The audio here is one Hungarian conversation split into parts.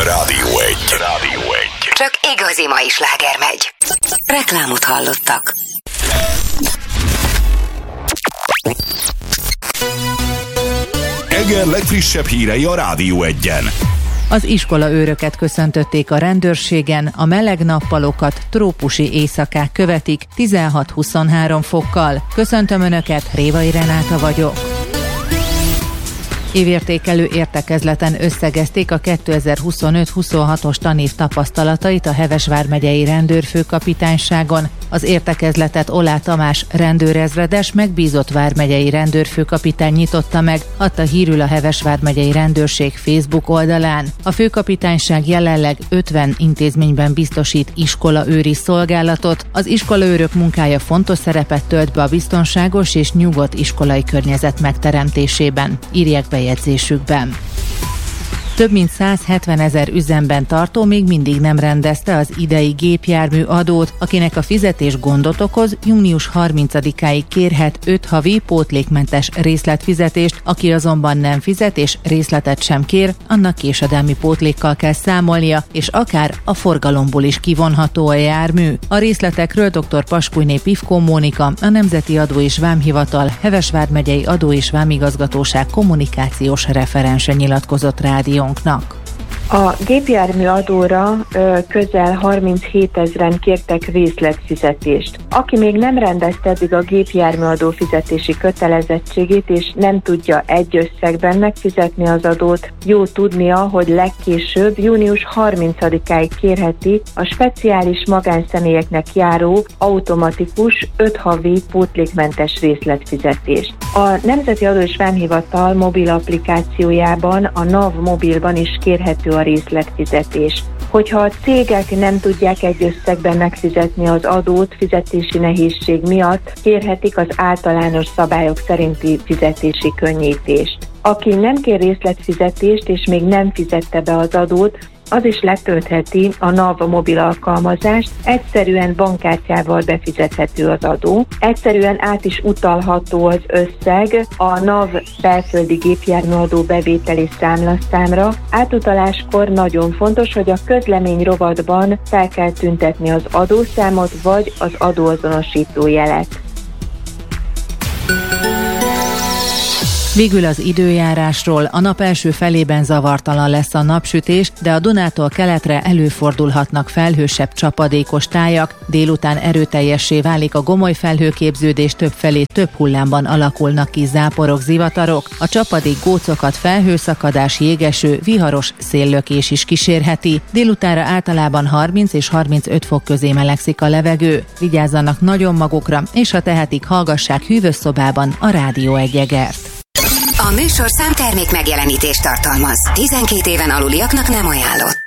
Rádió 1. Csak igazi mai sláger megy. Reklámot hallottak. Eger legfrissebb hírei a Rádió 1-en. Az iskolaőröket köszöntötték a rendőrségen, a meleg nappalokat trópusi éjszakák követik 16-23 fokkal. Köszöntöm Önöket, Révai Renáta vagyok. Évértékelő értekezleten összegezték a 2025-26-os tanév tapasztalatait a Heves vármegyei rendőrfőkapitányságon. Az értekezletet Olá Tamás rendőrezredes megbízott vármegyei rendőrfőkapitány nyitotta meg, adta hírül a Heves vármegyei rendőrség Facebook oldalán. A főkapitányság jelenleg 50 intézményben biztosít iskolaőri szolgálatot. Az iskolaőrök munkája fontos szerepet tölt be a biztonságos és nyugodt iskolai környezet megteremtésében, írják bejegyzésükben. Több mint 170 000 üzemben tartó még mindig nem rendezte az idei gépjármű adót, akinek a fizetés gondot okoz, június 30-áig kérhet 5 havi pótlékmentes részletfizetést, aki azonban nem fizet és részletet sem kér, annak késedelmi pótlékkal kell számolnia, és akár a forgalomból is kivonható a jármű. A részletekről dr. Paskújné Pivkó Mónika, a Nemzeti Adó és Vámhivatal Heves vármegyei Adó és Vámigazgatóság kommunikációs referense nyilatkozott rádiónknak. A gépjármű adóra közel 37 000-en kértek részletfizetést. Aki még nem rendezte eddig a gépjármű adó fizetési kötelezettségét, és nem tudja egy összegben megfizetni az adót, jó tudnia, hogy legkésőbb június 30-áig kérheti a speciális magánszemélyeknek járó automatikus 5 havi pótlékmentes részletfizetést. A Nemzeti Adó és Vámhivatal mobil applikációjában, a NAV mobilban is kérhető a részletfizetés. Hogyha a cégek nem tudják egy összegben megfizetni az adót fizetési nehézség miatt, kérhetik az általános szabályok szerinti fizetési könnyítést. Aki nem kér részletfizetést és még nem fizette be az adót, az is letöltheti a NAV mobil alkalmazást, egyszerűen bankkártyával befizethető az adó, egyszerűen át is utalható az összeg a NAV belföldi gépjárműadó bevételi számlaszámra. Átutaláskor nagyon fontos, hogy a közlemény rovatban fel kell tüntetni az adószámot vagy az adóazonosító jelet. Végül az időjárásról. A nap első felében zavartalan lesz a napsütés, de a Dunától keletre előfordulhatnak felhősebb csapadékos tájak. Délután erőteljessé válik a gomoly felhőképződés, többfelé több hullámban alakulnak ki záporok, zivatarok. A csapadék gócokat felhőszakadás, jégeső, viharos széllökés is kísérheti. Délutánra általában 30 és 35 fok közé melegszik a levegő. Vigyázzanak nagyon magukra, és ha tehetik, hallgassák hűvös szobában a Rádió 1 Egert. A műsorszám termék megjelenítést tartalmaz. 12 éven aluliaknak nem ajánlott.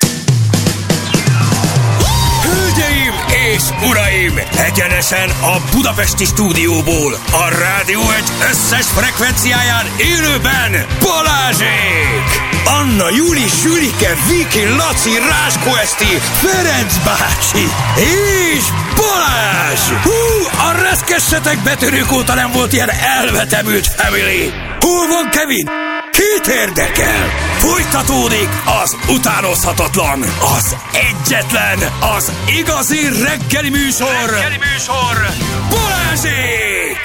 Hölgyeim és uraim! Egyenesen a budapesti stúdióból, a Rádió 1 összes frekvenciáján élőben Balázsék! Anna, Juli, Sülike, Viki, Laci, Ráskó Eszti, Ferenc bácsi és Balázs! Hú, a reszkessetek betörők óta nem volt ilyen elvetemült family! Hol van Kevin? Kit érdekel? Folytatódik az utánozhatatlan, az egyetlen, az igazi reggeli műsor Balázsék!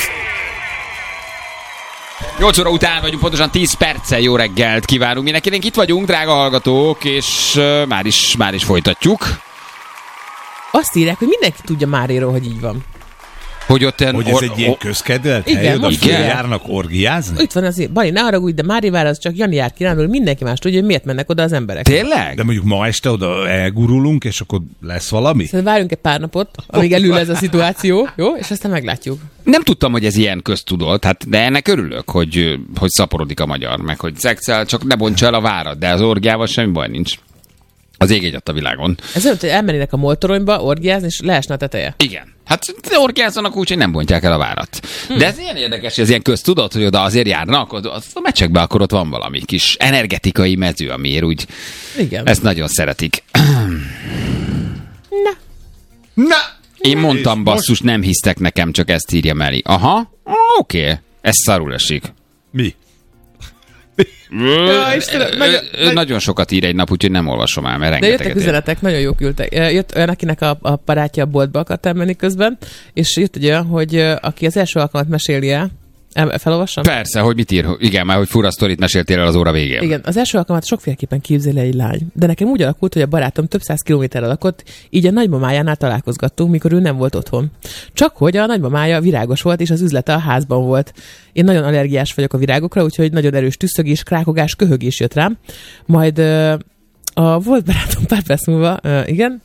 8 óra után vagyunk, pontosan 10 perccel jó reggelt kívánunk mindenkinek. Itt vagyunk, drága hallgatók, és már is folytatjuk. Azt írják, hogy mindenki tudja Máréról, hogy így van. Hogy ott hogy ez egy ilyen közkedvelt hely, oda járnak orgiázni? Itt van azért. Bali, ne haragudj, de Márivára az csak Jani jár kirándulni, mindenki más tudja, hogy miért mennek oda az emberek. Tényleg? De mondjuk ma este oda elgurulunk, és akkor lesz valami? Szóval várjunk egy pár napot, amíg elül ez a szituáció, jó? És aztán meglátjuk. Nem tudtam, hogy ez ilyen köztudott, hát, de ennek örülök, hogy szaporodik a magyar, meg hogy szexel, csak ne bontsa el a várat, de az orgiával semmi baj nincs. Az ég egy a világon. Ez olyan, hogy elmennének a moltoronyba orgiázni, és leesne a teteje. Igen. Hát orgiázzanak úgy, hogy nem bontják el a várat. De ez ilyen érdekes, hogy ez ilyen köztudott, hogy oda azért járnak, a meccsekben akkor ott van valami kis energetikai mező, amiért úgy igen. Ezt nagyon szeretik. Na! Én mondtam, basszus, nem hisztek nekem, csak ezt írja Meli. Aha, oké. Ez szarul esik. Mi? Nagyon sokat ír egy nap, úgyhogy nem olvasom el, mert rengeteget. De jöttek üzenetek, nagyon jó küldtek. Jött olyan, akinek a barátja a boltba akart elmenni közben, és jött egy olyan, hogy aki az első alkalmat meséli el, felolvassam? Persze, hogy mit ír. Igen, már hogy fura sztorit meséltél el az óra végén. Igen, az első alkalmat sokféleképpen képzeli egy lány. De nekem úgy alakult, hogy a barátom több 100 kilométerre lakott, így a nagymamájánál találkozgattunk, mikor ő nem volt otthon. Csak hogy a nagymamája virágos volt, és az üzlete a házban volt. Én nagyon allergiás vagyok a virágokra, úgyhogy nagyon erős tüsszögés, krákogás, köhögés jött rám. Majd a volt barátom pár perc múlva, igen,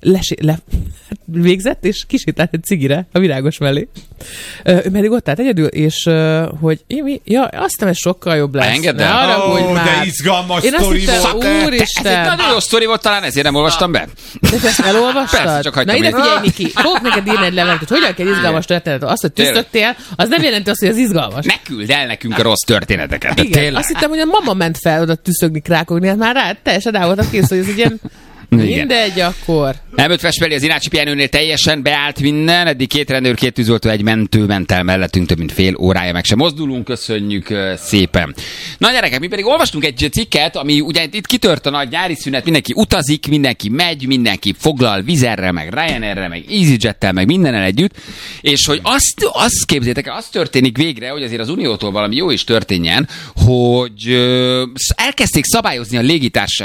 végzett, és kisétált egy cigire a virágos mellé. Ő pedig ott állt egyedül, és hogy azt nem, ez sokkal jobb lesz. Engedd el. De izgalmas sztori volt. Úristen. Ez egy nagyon jó sztori volt, talán ezért nem olvastam be. De ezt elolvastad? Persze, csak hagytam. Na ide figyelj, Niki, fogok neked írni egy levelet, hogy hogyan kell izgalmas történetet. Azt, hogy tüsztöttél, az nem jelenti azt, hogy az izgalmas. Ne küld el nekünk a rossz történeteket. Igen, azt hittem, hogy a mama ment fel oda tüszögni, krákogni, hát már rá teljesen rá voltak kész, hogy ez egy ilyen mindegy akkor. Elmött Veszprémi, az Inácsi pihenőnél teljesen beállt minden, eddig 2 rendőr, 2 tűzoltó, egy mentő ment el mellettünk, több mint fél órája meg sem mozdulunk, köszönjük szépen. Na gyerekek, mi pedig olvastunk egy cikket, ami ugye itt kitört a nagy nyári szünet, mindenki utazik, mindenki megy, mindenki foglal Wizzairrel, meg Ryanairrel, meg EasyJettel, meg mindennel együtt, és hogy azt képzétek el, az történik végre, hogy azért az Uniótól valami jó is történjen, hogy elkezdték szabályozni a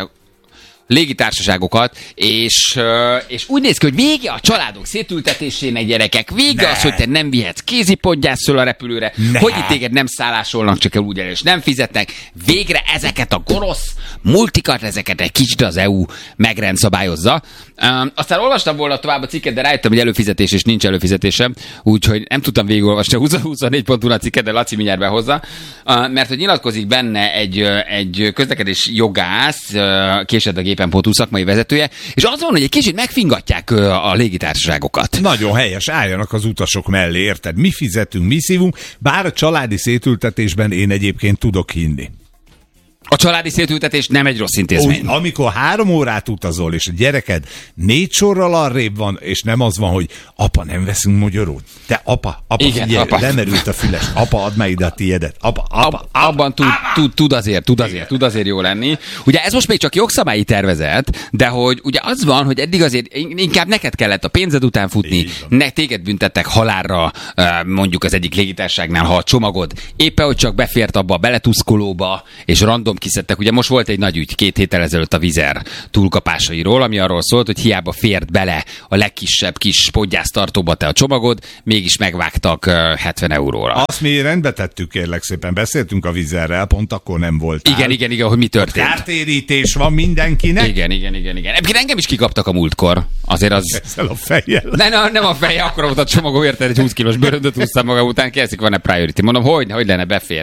légitársaságokat, és úgy néz ki, hogy vége a családok szétültetésének, gyerekek, vége az, hogy te nem vihetsz kézipodgyászról a repülőre, hogy itt téged nem szállásolnak, csak úgy el, és nem fizetnek. Végre ezeket a gonosz multikat, ezeket egy kicsit az EU megrendszabályozza. Aztán olvastam volna tovább a cikket, de rájöttem, hogy előfizetés és nincs előfizetésem, úgyhogy nem tudtam végigolvasni a 24.hu a cikket, de Laci mindjárt behozza, mert hogy nyilatkozik benne egy közlekedés jogász, később a gépen.hu szakmai vezetője, és az van, hogy egy kicsit megfingatják a légitársaságokat. Nagyon helyes, álljanak az utasok mellé, érted? Mi fizetünk, mi szívunk, bár a családi szétültetésben én egyébként tudok hinni. A családi szétültetés nem egy rossz intézmény. Amikor 3 órát utazol, és a gyereked 4 sorral arrébb van, és nem az van, hogy apa, nem veszünk magyarót. Te apa, igen, figyelj, apa. Lemerült a füles. Apa, add meg ide a tiédet. Abban tud azért jó lenni. Ugye ez most még csak jogszabályi tervezet, de hogy ugye az van, hogy eddig azért inkább neked kellett a pénzed után futni, téged büntettek halálra, mondjuk az egyik légitársaságnál, ha a csomagod éppen, hogy csak befért abba a beletuszkolóba, és random kiszedtek. Ugye most volt egy nagy ügy 2 héttel ezelőtt a Wizzair túlkapásairól, ami arról szólt, hogy hiába fért bele a legkisebb kis podgyásztartóba te a csomagod, mégis megvágtak 70 euróra. Azt mi rendbe tettük, kérlek szépen. Beszéltünk a Wizzairrel, pont akkor nem volt. Igen, hogy mi történt. Kártérítés van mindenkinek. Igen. Engem is kikaptak a múltkor. Azért az... Ezzel a fejjel. Nem a fejjel, akkor volt a csomagom, érted, egy 20 kilós bőröndöt húztam magam után, kérdezik, van-e priority. Mondom, hogy lenne, befér.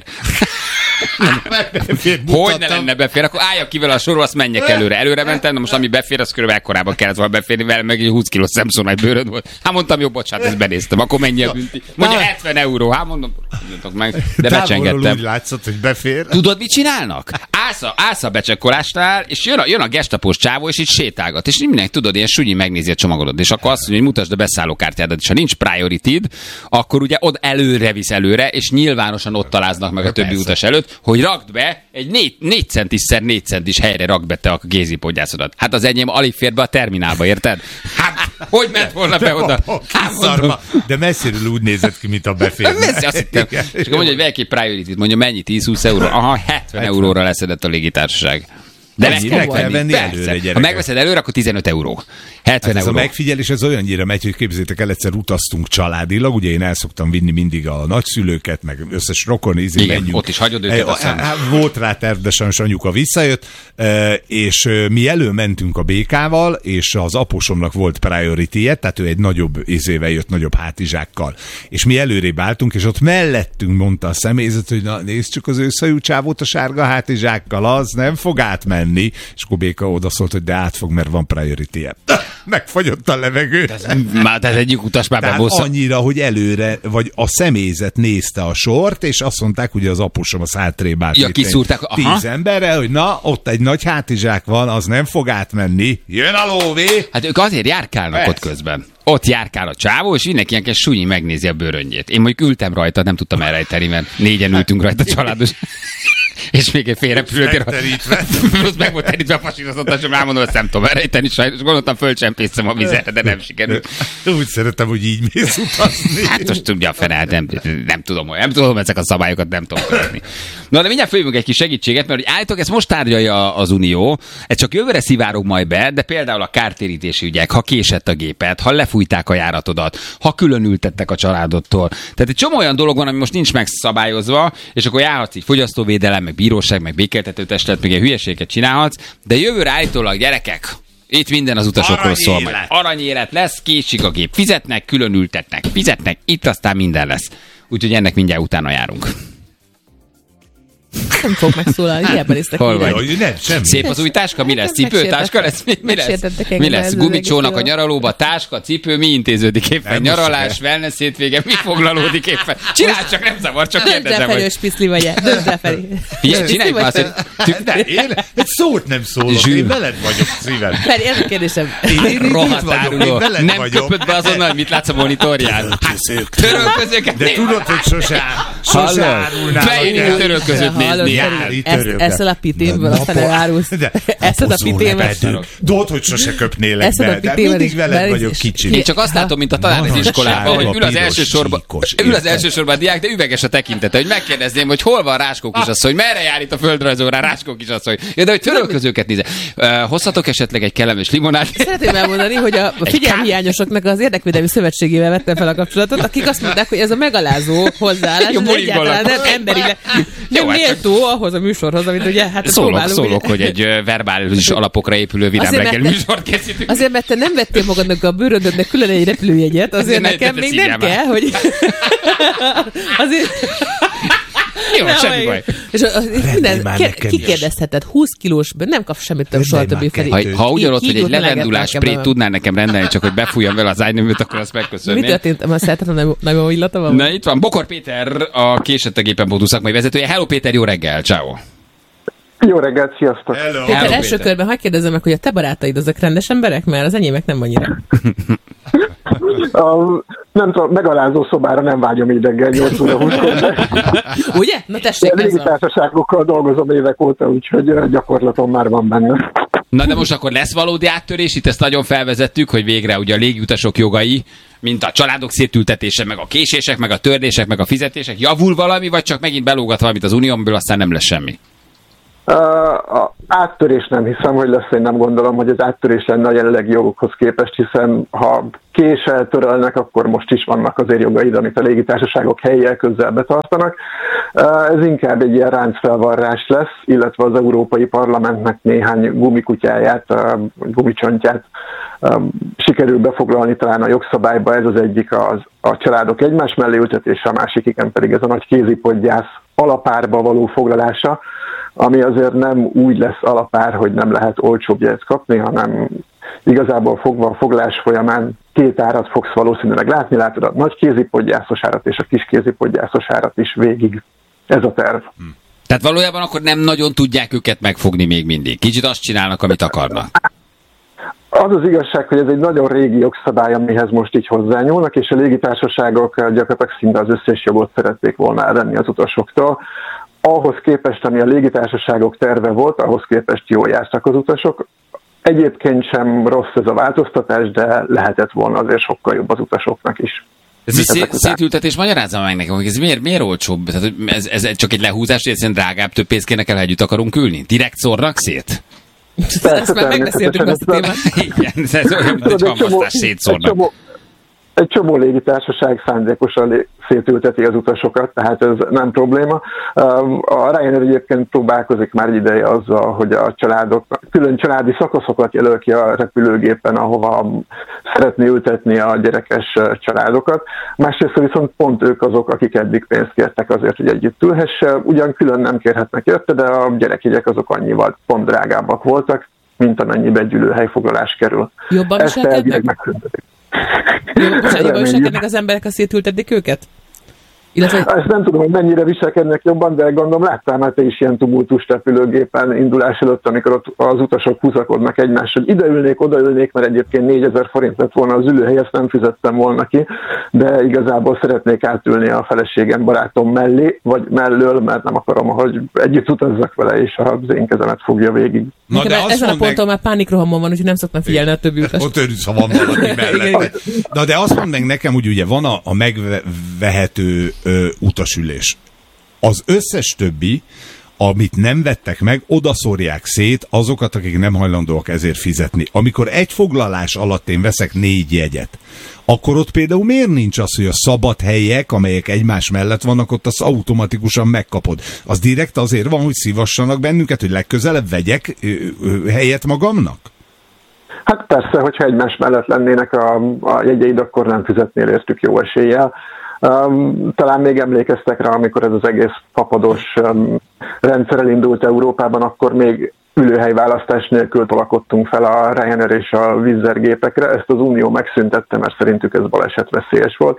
Hogy ne lenne befér, akkor álljak ki vele a sorról, azt menjek előre. Előre mentem, de most ami befér, az körülbelül ekkorában kellett volna beférni vele, meg egy 20 kilós Samsonite bőröd volt. Hát mondtam, jó, bocsánat, ezt benéztem, akkor mennyi a bünti? Mondja 70 euró, hát mondom, meg, de becsengettem. Úgy látszott, hogy befér. Tudod, mit csinálnak? Állsz a becsekkolásnál, és jön a gestapós csávó, és így sétálgat, és mindenki tudod, ilyen sunyi megnézi a csomagodat, és akkor azt mondja, hogy mutasd a beszállókártyádat, és ha nincs priority-d, akkor ugye ott előre visz előre, és nyilvánosan ott találnak meg a többi utas előtt, hogy rakd be egy 4 centis 4 centis helyre rakd be te a gézipodgyászodat. Hát az enyém alig fér be a terminálba, érted? Hát, hogy ment volna be oda? De messziről úgy nézett ki, mint a befér. Azt hittem. És akkor mondja, hogy vegyek egy priority-t, mondja, mennyi? 10-20 euró? Aha, 70 euróra leszedett a légitársaság. De meg kell venni előre, gyerekek. Ha megveszed előre, akkor 15 euró. 70 euró. Ez a megfigyelés, ez olyannyira megy, hogy képzétek el, egyszer utaztunk családilag, ugye én el szoktam vinni mindig a nagyszülőket, meg összes rokon, menjünk. Ott is hagyod őket a volt rá terv, de sajnos anyuka visszajött, és mi előmentünk a békával, és az aposomnak volt priority-je, tehát ő egy nagyobb izével jött, nagyobb hátizsákkal. És mi előrébb álltunk, és ott mellettünk mondta a személyzet, hogy na, nézd csak az őszajú csávót a sárga hátizsákkal, az nem fog átmenni. És akkor Béka odaszólt, hogy de átfog, mert van priority-je. Megfagyott a levegő. Tehát egyik utas már bebossza. Annyira, hogy előre, vagy a személyzet nézte a sort, és azt mondták, hogy az apusom az hátrébb állt. Ja, kiszúrták. 10 emberre, hogy na, ott egy nagy hátizsák van, az nem fog átmenni. Jön a lóvé! Hát ők azért járkálnak ott közben. ott járkál a csávó, és mindenki ilyen súnyi megnézi a bőröngyét. Én mondjuk ültem rajta, nem tudtam elrejteni, mert 4-en ültünk rajta családos. És még egy félrepülőtér. Plusz meg volt terítve a fasírozatás, és már mondom, ezt nem tudom elrejteni, sajnos gondoltam, fölcsempészem a vizet, de nem sikerült. Úgy szeretem, hogy így mész utazni. Hát most tudja a fene, nem tudom, ezek a szabályokat nem tudom követni. Na, de mindjárt följövünk egy kis segítséget, mert állítólag ezt most tárgyalja az Unió, ez csak jövőre szivárog majd be, de például a kártérítési ügyek, ha késett a gépet, ha lefújták a járatodat, ha különültettek a családodtól. Tehát egy csomó olyan dolog van, ami most nincs megszabályozva, és akkor járhatsz így fogyasztóvédelem, meg bíróság, meg békéltető testület, meg ilyen hülyeséget csinálhatsz, de jövőre állítólag, gyerekek, itt minden az utasokról szól majd. Aranyélet lesz, késik a gép, fizetnek, különültetnek, fizetnek, itt aztán minden lesz. Úgyhogy ennek mindjárt utána járunk. Nem fog megszólalni, hiába néztek. Hol vagy? Nem, semmi. Szép az új táska? Mi lesz? Cipőtáska lesz? Mi lesz? Mi lesz? Gumicsónak a nyaralóba, táska, cipő, mi intéződik éppen? Nyaralás, wellness hétvége, mi foglalódik éppen? Csinálj csak, nem zavar, csak kérdezem, hogy... Dönts Piszli vagy-e? Dönts lefelé. Csinálj már azt, hogy... Én egy szót nem szólok, én veled vagyok szívem. Feri, ez a kérdésem. Rohadt áruló. Nem köpött be azonnal, mit látsz a monitorján? Törölközőket. De tudod, hogy sose árulnál. Beírni törölközőt nézni. Eszel a pitémből, aztán elárulsz. Eszed a pitémet. Tudod, hogy sose köpnélek be, de mindig veled vagyok kicsit. Én csak azt látom, mint a talán az iskolában, hogy ül az első sorban a diák, de üveges a tekintete, hogy megkérdezném, hogy hol van Ráskó kisasszony, merre jár itt a földrajzórán Ráskó kisasszony. Ja, de hogy törölközőket nézze. Hozhatok esetleg egy kellemes limonát? Szeretném elmondani, hogy a figyelmhiányosoknak az Érdekvédelmi Szövetségével vettem fel a kapcsolatot, akik azt mondták, hogy ez a megalázó hozzáállás, az egyáltalán nem emberileg, nem méltó ahhoz a műsorhoz, amit ugye hát szólok, hogy egy verbális alapokra épülő vidám reggel műsort készítünk. Azért, mert te nem vettél magadnak a bőröndödnek külön egy repülőjegyet, azért nekem még nem kell, hogy... Azért... Jó, semmi baj. És minden, kikérdezheted, 20 kilós, nem kap semmit több soha többi felé. Ha ugyanott, hogy egy levendulás sprayt tudnál nekem rendelni, csak hogy befújjam vele az ágynövőt, akkor azt megköszönném. Mi történt? Ma szeretem, nagyon illata van? Na itt van, Bokor Péter, a Késettegépen Bodú szakmai vezetője. Hello Péter, jó reggel, ciao. Jó reggelt, sziasztok! Hello. Péter, első körben hadd kérdezem meg, hogy a te barátaid azok rendes emberek, mert az enyémek nem annyira. Nem tudom, megalázó szobára nem vágyom így reggel 8 óra 20-kor, de... Ugye? Na tessék, ez légitársaságokkal dolgozom évek óta, úgyhogy gyakorlatom már van benne. Na de most akkor lesz valódi áttörés, itt ezt nagyon felvezettük, hogy végre ugye a légiutasok jogai, mint a családok szétültetése, meg a késések, meg a tördések, meg a fizetések, javul valami, vagy csak megint belógat valamit az Uniónból, aztán nem lesz semmi? Áttörés nem hiszem, hogy lesz, én nem gondolom, hogy az áttörés lenne a jelenlegi jogokhoz képest, hiszen ha késsel törölnek, akkor most is vannak azért jogaid, amit a légitársaságok helyiel közel betartanak. Ez inkább egy ilyen ráncfelvarrás lesz, illetve az Európai Parlamentnek néhány gumikutyáját, gumicsontját sikerül befoglalni talán a jogszabályba. Ez az egyik a családok egymás mellé ültetése, a másik igen pedig ez a nagy kézipodgyász alapárba való foglalása, ami azért nem úgy lesz alapár, hogy nem lehet olcsóbb jegyet kapni, hanem igazából fogva a foglalás folyamán két árat fogsz valószínűleg látni, látod a nagy kézipodgyászos árat és a kis kézipodgyászos árat is végig. Ez a terv. Tehát valójában akkor nem nagyon tudják őket megfogni még mindig. Kicsit azt csinálnak, amit akarnak. Az az igazság, hogy ez egy nagyon régi jogszabály, amihez most így hozzányúlnak, és a légitársaságok gyakorlatilag szinte az összes jogot szerették volna elvenni az utasoktól. Ahhoz képest, ami a légitársaságok terve volt, ahhoz képest jól jártak az utasok. Egyébként sem rossz ez a változtatás, de lehetett volna azért sokkal jobb az utasoknak is. Ez egy szétültetés, magyarázzam meg nekem, hogy ez miért olcsóbb? Tehát, ez csak egy lehúzás, hogy egyszerűen drágább, több pénzt kéne kell, ha együtt akarunk ülni? Direkt szórnak szét? Ezt már megbeszéltük azt a témát. Igen, ez olyan, mint egy hamvasztás szétszórnak. Egy csomó légitársaság szándékosan szétülteti az utasokat, tehát ez nem probléma. A Ryanair egyébként próbálkozik már egy ideje azzal, hogy a családok külön családi szakaszokat jelöl ki a repülőgépen, ahova szeretné ültetni a gyerekes családokat. Másrészt viszont pont ők azok, akik eddig pénzt kértek azért, hogy együtt ülhesse. Ugyan külön nem kérhetnek érte, de a gyerekjegyek azok annyival pont drágábbak voltak, mint amennyibe egy ülőhelyfoglalás kerül. Jobban viselkednek? Jobban viselkednek az emberek, ha szétültetik őket? Ezt nem tudom, hogy mennyire viselkednek jobban, de gondolom láttál már te is ilyen tumultus repülőgépen indulás előtt, amikor ott az utasok húzakodnak egymást, hogy ideülnék, odaülnék, mert egyébként 4000 forint lett volna az ülőhely, ezt nem fizettem volna ki, de igazából szeretnék átülni a feleségem, barátom mellé, vagy mellől, mert nem akarom, hogy együtt utazzak vele, és az én kezemet fogja végig. Na, de ezen a ponton már pánikrohamon van, úgyhogy nem szoktam figyelni a többi utast. Ott örülsz, ha van valaki mellett. Na, de azt mondd meg nekem, hogy ugye van a megvehető utasülés. Az összes többi, amit nem vettek meg, odaszórják szét azokat, akik nem hajlandóak ezért fizetni. Amikor egy foglalás alatt én veszek 4 jegyet, akkor ott például miért nincs az, hogy a szabad helyek, amelyek egymás mellett vannak, ott azt automatikusan megkapod? Az direkt azért van, hogy szívassanak bennünket, hogy legközelebb vegyek helyet magamnak? Hát persze, hogyha egymás mellett lennének a jegyeid, akkor nem fizetnél értük jó eséllyel. Talán még emlékeztek rá, amikor ez az egész papados rendszer elindult Európában, akkor még ülőhelyválasztás nélkül tolakodtunk fel a Ryanair és a Wizz Air gépekre. Ezt az Unió megszüntette, mert szerintük ez balesetveszélyes volt,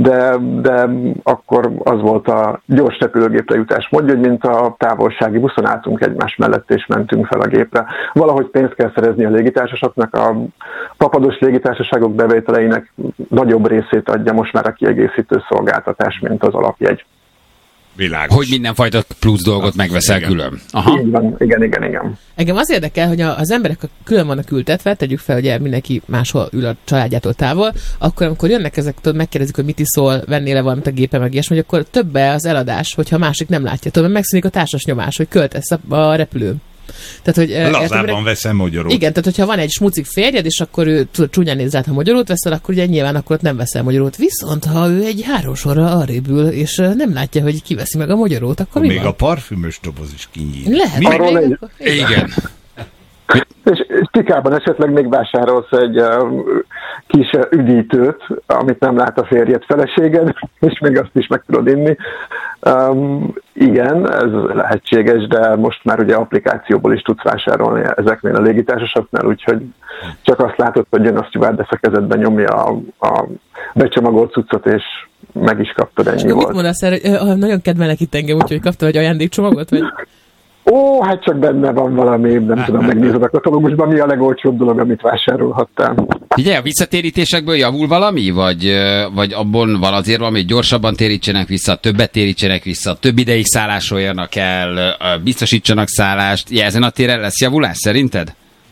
de akkor az volt a gyors repülőgépre jutás módja, hogy mint a távolsági buszon álltunk egymás mellett és mentünk fel a gépre. Valahogy pénzt kell szerezni a légitársaságnak, a papados légitársaságok bevételeinek nagyobb részét adja most már a kiegészítő szolgáltatás, mint az alapjegy. Világos. Hogy mindenfajta plusz dolgot megveszel külön. Aha. Igen. Engem az érdekel, hogy az emberek külön vannak ültetve, tegyük fel, hogy mindenki máshol ül a családjától távol, akkor amikor jönnek ezek, tudod, megkérdezik, hogy mit iszol, vennél-e valamit a gépe, meg ilyesmi, hogy akkor többe az eladás, hogyha a másik nem látja. Tudod, megszűnik a társas nyomás, hogy költesz a repülőn. Tehát, hogy lazában veszem magyarót. Igen, tehát hogyha van egy smucik férjed, és akkor ő csúnyán néz rá, ha magyarót veszel, akkor ugye nyilván akkor ott nem veszel magyarót. Viszont ha ő egy 3 sorra arrébb ül, és nem látja, hogy kiveszi meg a magyarót, akkor mi még van? a parfümös doboz is kinyíl. Lehet. Igen. És Pikában esetleg még vásárolsz egy kis üdítőt, amit nem lát a férjed, feleséged, és még azt is meg tudod inni. Igen, ez lehetséges, de most már ugye applikációból is tudsz vásárolni ezeknél a légitársaságoknál, úgyhogy csak azt látod, hogy jön a stewardess a kezedben, nyomja a becsomagolt cuccot, és meg is kaptad, ennyi volt. Mit mondasz erre? Nagyon kedvelnek itt engem, úgyhogy kaptad egy ajándékcsomagot? Vagy? Ó, hát csak benne van valami, nem tudom, megnézed a katalógusban, mi a legolcsóbb dolog, amit vásárolhattál. Ugye, a visszatérítésekből javul valami? Vagy abban van azért valami, hogy gyorsabban térítsenek vissza, többet térítsenek vissza, több ideig szállásoljanak el, biztosítsanak szállást. Ja, ezen a téren lesz javulás szerinted?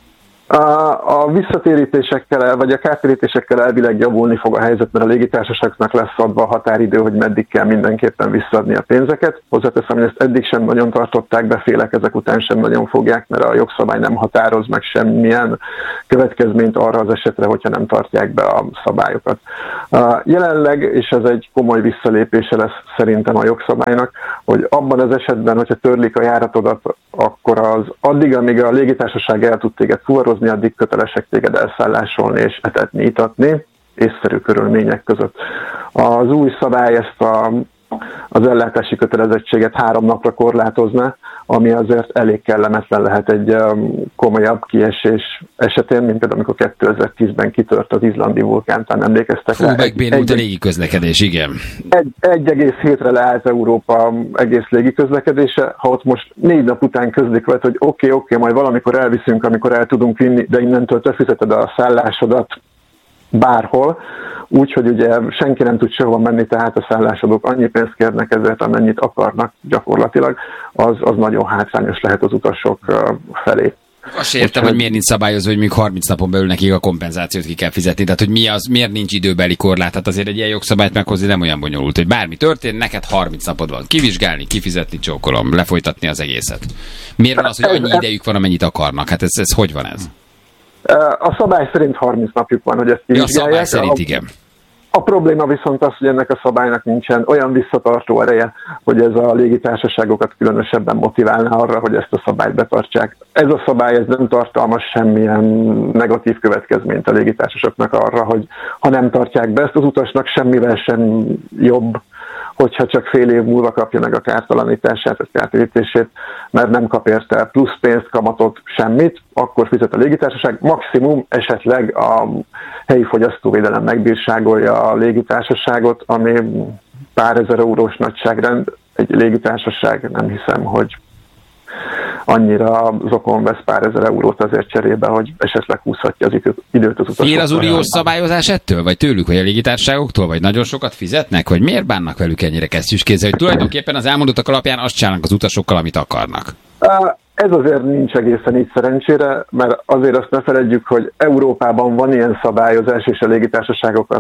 A visszatérítésekkel, vagy a kártérítésekkel elvileg javulni fog a helyzet, mert a légitársaságnak lesz adva a határidő, hogy meddig kell mindenképpen visszaadni a pénzeket. Hozzáteszem, hogy ezt eddig sem nagyon tartották be, félek ezek után sem nagyon fogják, mert a jogszabály nem határoz meg semmilyen következményt arra az esetre, hogyha nem tartják be a szabályokat. Jelenleg, és ez egy komoly visszalépése lesz szerintem a jogszabálynak, hogy abban az esetben, hogyha törlik a járatodat, akkor az addig, amíg a légitársaság el tud téged fuvarozni, addig kötelesek téged elszállásolni és etetni, itatni, észszerű körülmények között. Az új szabály ezt az ellátási kötelezettséget 3 napra korlátozna, ami azért elég kellemetlen lehet egy komolyabb kiesés esetén, mint például amikor 2010-ben kitört az izlandi vulkán, talán emlékeztek rá. Megbénult a légiközlekedés, igen. 1,7-re leállt Európa egész légiközlekedése, ha ott most 4 nap után közlik veled, hogy oké, majd valamikor elviszünk, amikor el tudunk vinni, de innentől te fizeted a szállásodat bárhol, úgyhogy ugye senki nem tud sehova menni, tehát a szállásodók annyi pénzt kérnek ezért, amennyit akarnak gyakorlatilag, az nagyon hátrányos lehet az utasok felé. Azt értem, hogy miért nincs szabályozva, hogy még 30 napon belül nekik a kompenzációt ki kell fizetni. Tehát, hogy miért nincs időbeli korlát. Tehát azért egy ilyen jogszabályt meghozni nem olyan bonyolult, hogy bármi történt, neked 30 napod van kivizsgálni, kifizetni, csókolom, lefolytatni az egészet. Miért van az, hogy annyi idejük van, amennyit akarnak? Hát ez hogy van ez? A szabály szerint 30 napjuk van, hogy ezt kivizsgálják. A szabály szerint igen. A probléma viszont az, hogy ennek a szabálynak nincsen olyan visszatartó ereje, hogy ez a légitársaságokat különösebben motiválná arra, hogy ezt a szabályt betartsák. Ez a szabály ez nem tartalmaz semmilyen negatív következményt a légitársaságoknak arra, hogy ha nem tartják be ezt az utasnak, semmivel sem jobb, hogyha csak fél év múlva kapja meg a kártalanítását, vagy kártérítését, mert nem kap érte plusz pénzt, kamatot, semmit, akkor fizet a légitársaság. Maximum esetleg a helyi fogyasztóvédelem megbírságolja a légitársaságot, ami pár ezer eurós nagyságrend, egy légitársaság nem hiszem, hogy annyira az okon vesz pár ezer eurót azért cserébe, hogy esetleg húzhatja az időt az utasokkal. Fél az uniós szabályozás ettől? Vagy tőlük, vagy a légitársaságoktól? Vagy nagyon sokat fizetnek? Vagy miért bánnak velük ennyire kesztyűskézzel? Hogy tulajdonképpen az elmondottak alapján azt csinálnak az utasokkal, amit akarnak? Ez azért nincs egészen így szerencsére, mert azért azt ne feledjük, hogy Európában van ilyen szabályozás, és a légitársaságokat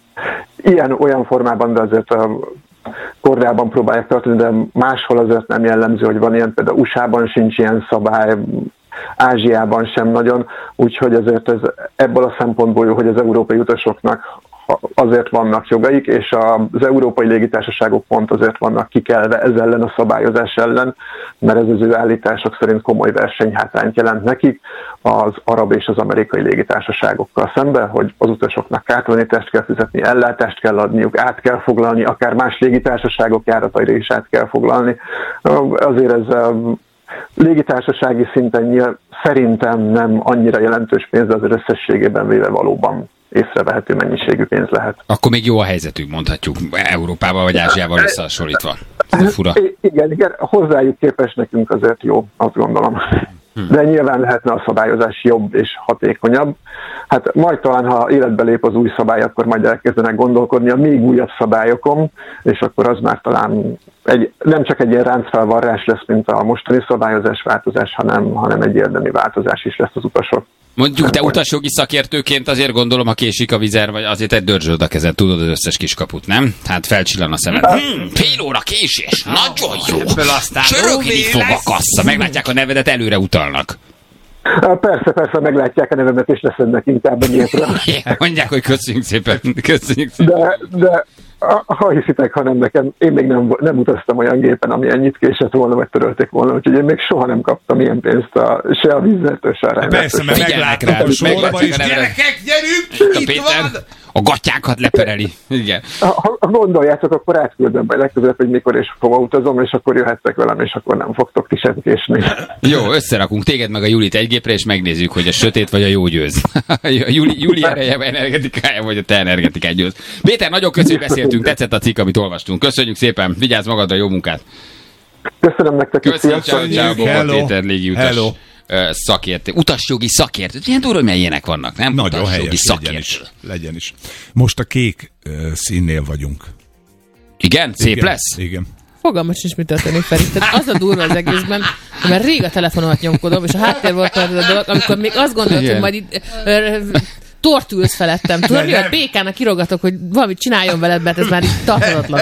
olyan formában, de azért kordában próbálják tartani, de máshol azért nem jellemző, hogy van ilyen, például USA-ban sincs ilyen szabály, Ázsiában sem nagyon, úgyhogy azért ez ebből a szempontból jó, hogy az európai utasoknak azért vannak jogaik, és az európai légitársaságok pont azért vannak kikelve ez ellen a szabályozás ellen, mert ez az ő állítások szerint komoly versenyhátrányt jelent nekik az arab és az amerikai légitársaságokkal szemben, hogy az utasoknak kártalanítást kell fizetni, ellátást kell adniuk, át kell foglalni, akár más légitársaságok járataira is át kell foglalni. Azért ez légitársasági szinten szerintem nem annyira jelentős pénz, de azért összességében véve valóban észrevehető mennyiségű pénz lehet. Akkor még jó a helyzetük, mondhatjuk, Európával vagy Ázsiával összehasonlítva. Fura. Igen, hozzájuk képest nekünk azért jó, azt gondolom. De nyilván lehetne a szabályozás jobb és hatékonyabb. Hát majd talán, ha életbe lép az új szabály, akkor majd elkezdenek gondolkodni a még újabb szabályokon, és akkor az már talán nem csak egy ilyen ráncfelvarrás lesz, mint a mostani szabályozás változás, hanem egy érdemi változás is lesz az utasok. Mondjuk, te utasjogi szakértőként azért gondolom, ha késik a vizer, vagy azért egy dörzsöd a kezed, tudod az összes kiskaput, nem? Hát felcsillan a szemed. Fél óra késés, nagyon jó. Ebből aztán csörögni fog a kassa. Meglátják a nevedet, előre utalnak. Persze, meglátják a nevemet, és leszednek inkább a nyilvra. Mondják, hogy köszönjük szépen. Köszönjük szépen. De ha hiszitek, hanem nekem, én még nem utaztam olyan gépen, ami ennyit késett volna, vagy törölték volna, úgyhogy én még soha nem kaptam ilyen pénzt se a vízzeltől, se a Ryanairtől. Persze, mert meglátnak a sorba is. Gyerekek, gyerünk! Itt van! A gatyákat lepereli. Igen. Ha gondoljátok, akkor átküldöm majd legközelebb, hogy mikor és hova utazom, és akkor jöhettek velem, és akkor nem fogtok ti sem késni. Jó, összerakunk téged meg a Julit egy gépre, és megnézzük, hogy a sötét vagy a jó győz. Juli ereje, energetikája, vagy a te energetikád győz. Péter, nagyon köszönjük, beszéltünk, tetszett a cikk, amit olvastunk. Köszönjük szépen, vigyázz magadra, jó munkát! Köszönöm nektek. Köszönjük, ciao, Péter, légiutas. Szakértő, utasjogi szakértő. Ilyen durva, hogy ilyenek vannak, nem? Nagyon helyes, legyen is. Most a kék színnél vagyunk. Igen? Szép lesz? Igen. Fogalmat sincs, mit történik, Feri. Tehát az a durva az egészben, mert rég a telefonomat nyomkodom, és a háttér volt a dolog, amikor még azt gondoltam, hogy majd itt tortülsz felettem. Tudod, hogy a békának kirogatok, hogy valamit csináljon veled, mert ez már így tarthatatlan.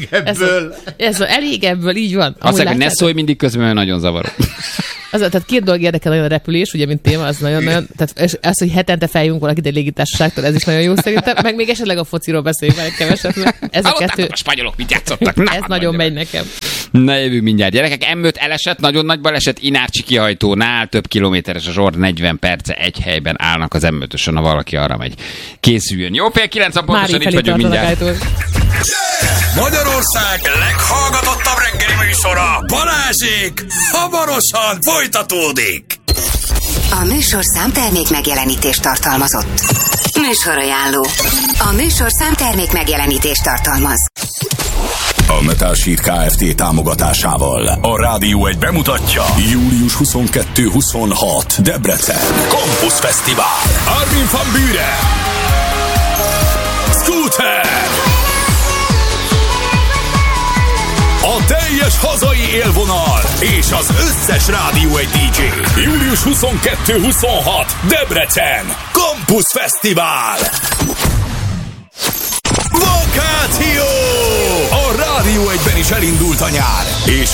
Elég ebből, így van. Azt mondják, hogy ne szólj mindig közben, mert nagyon zavaró. Tehát két dolog érdekel, nagyon a repülés, ugye, mint téma, az nagyon, tehát az, hogy hetente feljünk valakit egy légitársaságtól, ez is nagyon jó szerintem, meg még esetleg a fociról beszéljünk egy keveset, mert ez a kettő... a spanyolok mit játszottak? Ez nagyon megy nekem. Na, jövünk mindjárt. Gyerekek, M5 elesett, nagyon nagy baleset, Inácsi kihajtónál, több kilométeres a zsor, 40 perce egy helyben állnak az M5-ösön, ha valaki arra megy. Készüljön. Jó, 8:30 pontosan itt vagyunk mindjárt. Magyarország leghallgatottabb reggeli műsora, Balázsék, hamarosan folytatódik. A műsor számtermék megjelenítést tartalmazott. Műsorajánló. A műsor számtermék megjelenítést tartalmaz. A Metal Sheet Kft. Támogatásával a Rádió 1 bemutatja július 22-26 Debrecen Campus Fesztivál. Armin van Buuren, Scooter, a teljes hazai élvonal és az összes Rádió 1 DJ. Július 22-26 Debrecen Campus Fesztivál. Vakáció! A Rádió 1-ben is elindult a nyár, és